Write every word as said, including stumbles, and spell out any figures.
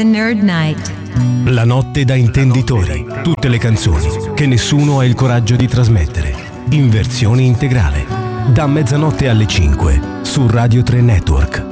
Nerd Night. La notte da intenditori. Tutte le canzoni che nessuno ha il coraggio di trasmettere. In versione integrale. Da mezzanotte alle cinque su Radio tre Network.